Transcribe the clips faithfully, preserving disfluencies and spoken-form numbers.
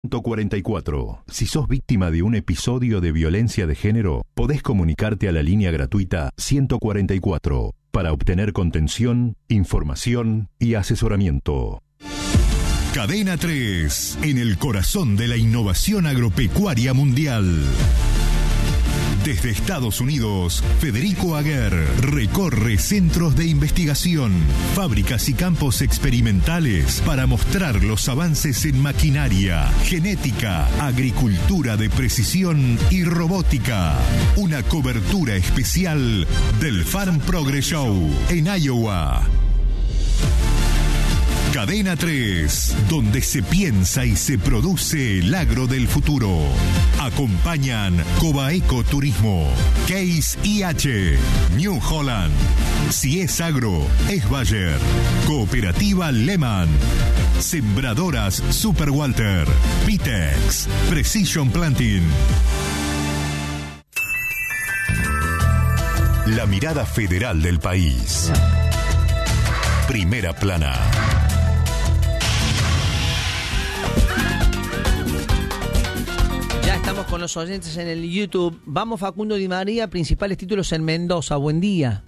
ciento cuarenta y cuatro. Si sos víctima de un episodio de violencia de género, podés comunicarte a la línea gratuita ciento cuarenta y cuatro para obtener contención, información y asesoramiento. Cadena tres, en el corazón de la innovación agropecuaria mundial. Desde Estados Unidos, Federico Aguer recorre centros de investigación, fábricas y campos experimentales para mostrar los avances en maquinaria, genética, agricultura de precisión y robótica. Una cobertura especial del Farm Progress Show en Iowa. Cadena tres, donde se piensa y se produce el agro del futuro. Acompañan Cobaeco Turismo, Case I H, New Holland. Si es agro, es Bayer. Cooperativa Lehman. Sembradoras Super Walter. Pitex. Precision Planting. La mirada federal del país. Primera plana. Estamos con los oyentes en el YouTube. Vamos, Facundo Di María, principales títulos en Mendoza. Buen día.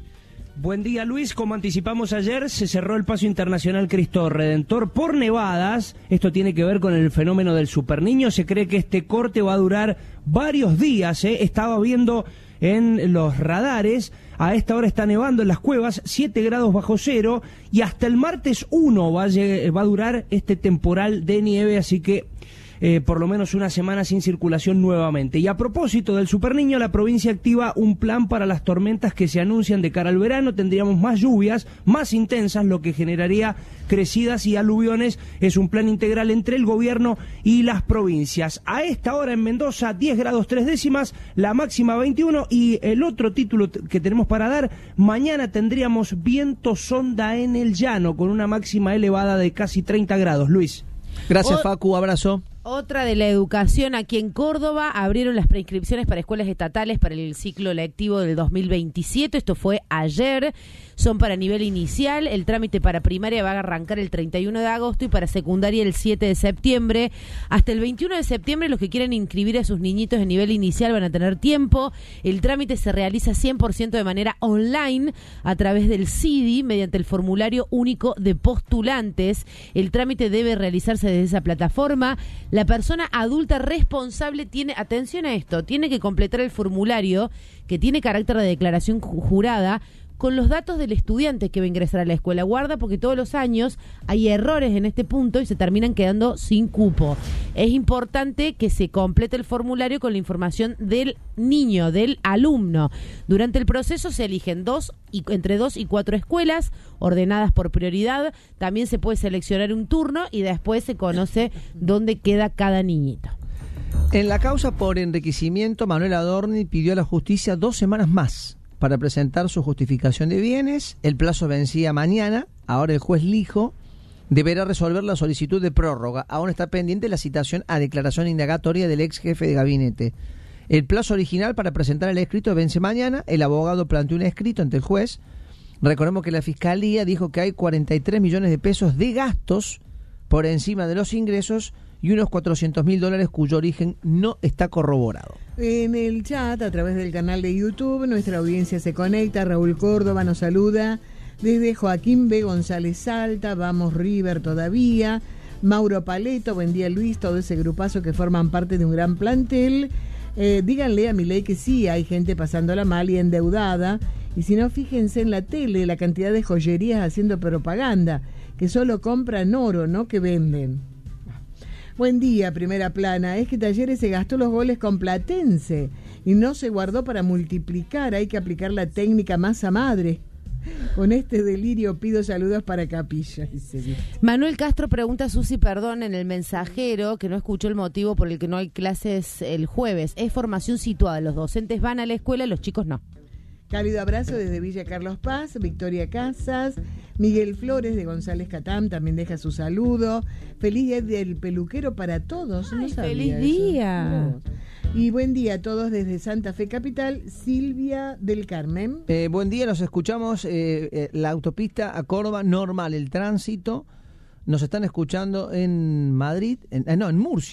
Buen día, Luis. Como anticipamos ayer, se cerró el paso internacional Cristo Redentor por nevadas. Esto tiene que ver con el fenómeno del superniño. Se cree que este corte va a durar varios días. ¿eh? Estaba viendo en los radares, a esta hora está nevando en las cuevas, siete grados bajo cero, y hasta el martes uno va a, va a durar este temporal de nieve, así que Eh, por lo menos una semana sin circulación nuevamente. Y a propósito del Superniño, la provincia activa un plan para las tormentas que se anuncian de cara al verano. Tendríamos más lluvias, más intensas, lo que generaría crecidas y aluviones. Es un plan integral entre el gobierno y las provincias. A esta hora en Mendoza, diez grados tres décimas, la máxima veintiuno. Y el otro título que tenemos para dar, mañana tendríamos viento sonda en el llano, con una máxima elevada de casi treinta grados. Luis. Gracias, O- Facu, abrazo. Otra de la educación, aquí en Córdoba abrieron las preinscripciones para escuelas estatales para el ciclo lectivo del dos mil veintisiete, esto fue ayer, son para nivel inicial, el trámite para primaria va a arrancar el treinta y uno de agosto y para secundaria el siete de septiembre. Hasta el veintiuno de septiembre los que quieran inscribir a sus niñitos en nivel inicial van a tener tiempo. El trámite se realiza cien por ciento de manera online a través del C I D I mediante el formulario único de postulantes. El trámite debe realizarse desde esa plataforma. La persona adulta responsable tiene, atención a esto, tiene que completar el formulario que tiene carácter de declaración ju- jurada con los datos del estudiante que va a ingresar a la escuela. Guarda, porque todos los años hay errores en este punto y se terminan quedando sin cupo. Es importante que se complete el formulario con la información del niño, del alumno. Durante el proceso se eligen dos y, entre dos y cuatro escuelas ordenadas por prioridad. También se puede seleccionar un turno y después se conoce dónde queda cada niñito. En la causa por enriquecimiento, Manuel Adorni pidió a la justicia dos semanas más para presentar su justificación de bienes. El plazo vencía mañana. Ahora el juez Lijo deberá resolver la solicitud de prórroga. Aún está pendiente la citación a declaración indagatoria del ex jefe de gabinete. El plazo original para presentar el escrito vence mañana. El abogado planteó un escrito ante el juez. Recordemos que la Fiscalía dijo que hay cuarenta y tres millones de pesos de gastos por encima de los ingresos y unos cuatrocientos mil dólares cuyo origen no está corroborado. En el chat, a través del canal de YouTube, nuestra audiencia se conecta. Raúl Córdoba nos saluda desde Joaquín B. González Salta. Vamos River todavía. Mauro Paleto, buen día Luis, todo ese grupazo que forman parte de un gran plantel. Eh, díganle a Milei que sí, hay gente pasándola mal y endeudada. Y si no, fíjense en la tele la cantidad de joyerías haciendo propaganda, que solo compran oro, no que venden. Buen día, Primera Plana. Es que Talleres se gastó los goles con Platense y no se guardó para multiplicar. Hay que aplicar la técnica masa madre. Con este delirio pido saludos para Capilla. Dice. Manuel Castro pregunta a Susi Perdón en el mensajero que no escuchó el motivo por el que no hay clases el jueves. Es formación situada. Los docentes van a la escuela, los chicos no. Cálido abrazo desde Villa Carlos Paz, Victoria Casas, Miguel Flores de González Catam también deja su saludo. Feliz día del peluquero para todos. Ay, no sabía feliz eso. día. No. Y buen día a todos desde Santa Fe Capital, Silvia del Carmen. Eh, buen día, nos escuchamos. Eh, eh, la autopista a Córdoba, normal el tránsito. Nos están escuchando en Madrid, en, eh, no, en Murcia.